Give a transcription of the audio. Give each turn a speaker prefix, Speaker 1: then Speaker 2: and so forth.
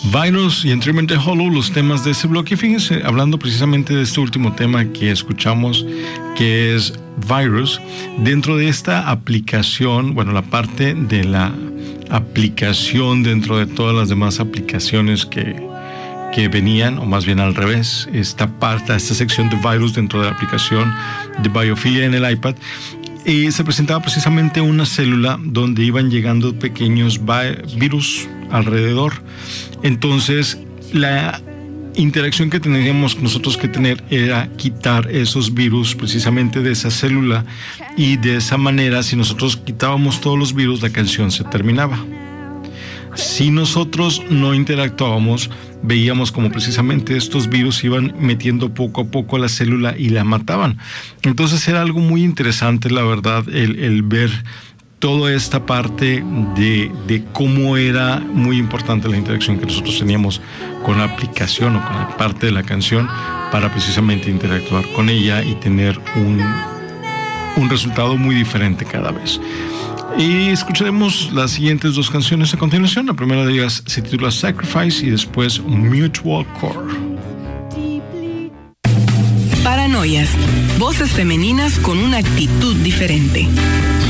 Speaker 1: Virus y Entertainment Hollow, los temas de ese bloque. Fíjense, hablando precisamente de este último tema que escuchamos, que es Virus, dentro de esta aplicación, bueno, la parte de la aplicación dentro de todas las demás aplicaciones que venían, o más bien al revés, esta sección de Virus dentro de la aplicación de Biophilia en el iPad, y se presentaba precisamente una célula donde iban llegando pequeños virus alrededor. Entonces la interacción que teníamos nosotros que tener era quitar esos virus precisamente de esa célula, y de esa manera, si nosotros quitábamos todos los virus, la canción se terminaba. Si nosotros no interactuábamos, veíamos como precisamente estos virus iban metiendo poco a poco a la célula y la mataban. Entonces era algo muy interesante, la verdad, el ver toda esta parte de cómo era muy importante la interacción que nosotros teníamos con la aplicación o con la parte de la canción para precisamente interactuar con ella y tener un resultado muy diferente cada vez. Y escucharemos las siguientes dos canciones a continuación. La primera de ellas se titula Sacrifice y después Mutual Core.
Speaker 2: Paranoias, voces femeninas con una actitud diferente.